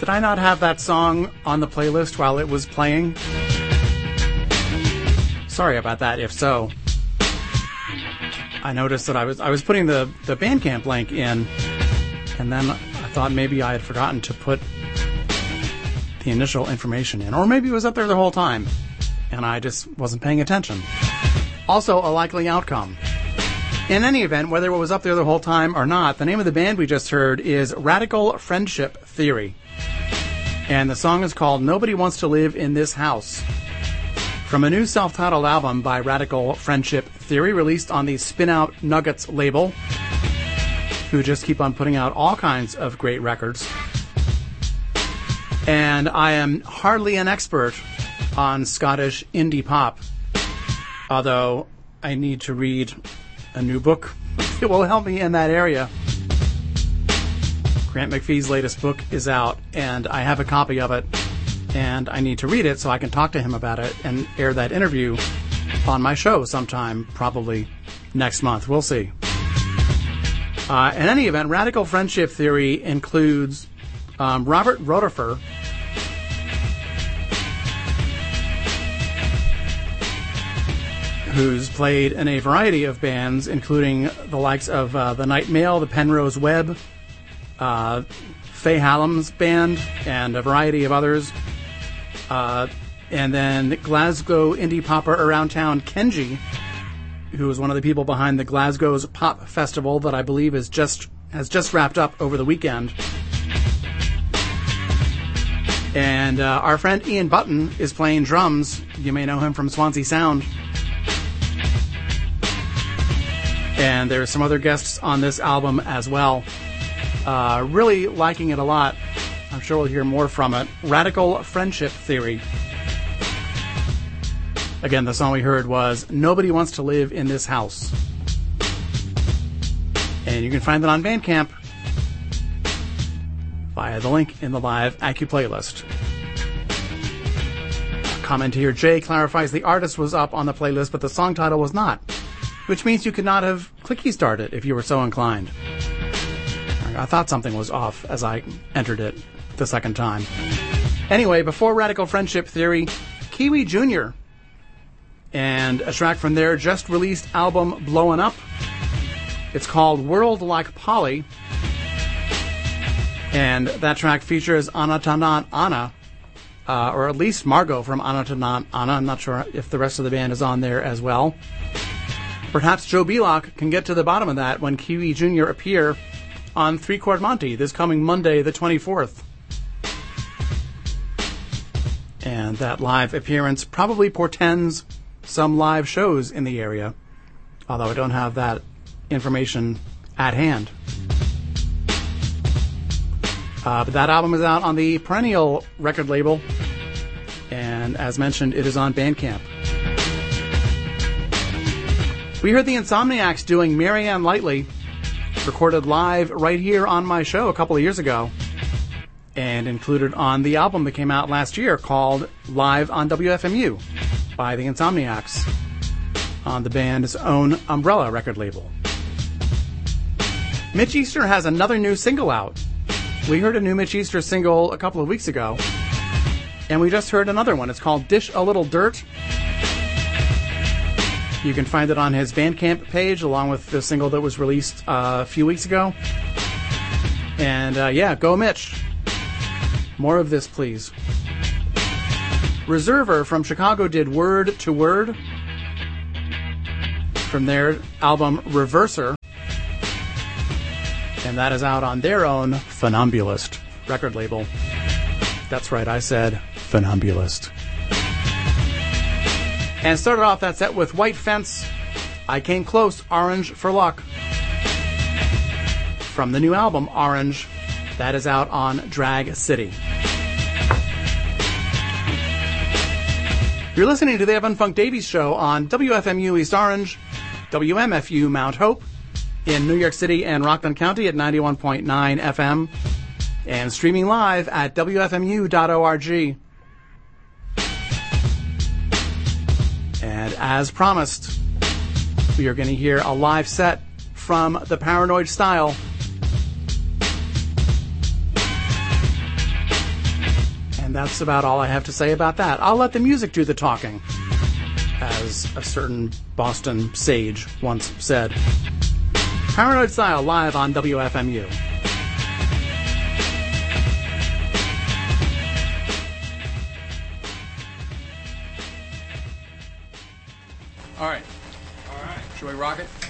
Did I not have that song on the playlist while it was playing? Sorry about that, if so. I noticed that I was putting the Bandcamp link in, and then I thought maybe I had forgotten to put the initial information in. Or maybe it was up there the whole time, and I just wasn't paying attention. Also, a likely outcome. In any event, whether it was up there the whole time or not, the name of the band we just heard is Radical Friendship Theory. And the song is called Nobody Wants to Live in This House. From a new self-titled album by Radical Friendship Theory, released on the Spin Out Nuggets label, who just keep on putting out all kinds of great records. And I am hardly an expert on Scottish indie pop, although I need to read a new book. It will help me in that area. Grant McPhee's latest book is out, and I have a copy of it, and I need to read it so I can talk to him about it and air that interview on my show sometime, probably next month. We'll see. In any event, Radical Friendship Theory includes Robert Rotifer, who's played in a variety of bands, including the likes of the Night Mail, the Penrose Web, Faye Hallam's band, and a variety of others. And then Glasgow indie popper around town Kenji, who is one of the people behind the Glasgow's Pop Festival that I believe has just wrapped up over the weekend. And our friend Ian Button is playing drums. You may know him from Swansea Sound. And there's some other guests on this album as well. Really liking it a lot. I'm sure we'll hear more from it. Radical Friendship Theory. Again, the song we heard was Nobody Wants to Live in This House. And you can find it on Bandcamp via the link in the live Accu playlist. Commentator Jay clarifies the artist was up on the playlist, but the song title was not, which means you could not have clicky started if you were so inclined. I thought something was off as I entered it the second time. Anyway, before Radical Friendship Theory, Kiwi Jr. and a track from their just released album Blowin' Up. It's called World Like Polly, and that track features Anatanan Anna, or at least Margot from Anatanan Anna. I'm not sure if the rest of the band is on there as well. Perhaps Joe Belock can get to the bottom of that when Kiwi Jr. appear on 3 Chord Monty this coming Monday the 24th. And that live appearance probably portends some live shows in the area, although I don't have that information at hand. But that album is out on the Perennial record label, and as mentioned, it is on Bandcamp. We heard the Insomniacs doing Marianne Lightly, recorded live right here on my show a couple of years ago, and included on the album that came out last year called Live on WFMU by the Insomniacs on the band's own Umbrella record label. Mitch Easter has another new single out. We heard a new Mitch Easter single a couple of weeks ago, and we just heard another one. It's called Dish a Little Dirt. You can find it on his Bandcamp page, along with the single that was released a few weeks ago. And yeah, go Mitch. More of this, please. Reserver from Chicago did Word to Word from their album Reverser. And that is out on their own Funambulist record label. That's right, I said Funambulist. And started off that set with White Fence, I Came Close, Orange for Luck. From the new album, Orange, that is out on Drag City. You're listening to the Evan Funk Davies Show on WFMU East Orange, WMFU Mount Hope, in New York City and Rockland County at 91.9 FM, and streaming live at WFMU.org. And as promised, we are going to hear a live set from the Paranoid Style. that's about all I have to say about that. I'll let the music do the talking, as a certain Boston sage once said. Paranoid Style live on WFMU. All right. Should we rock it?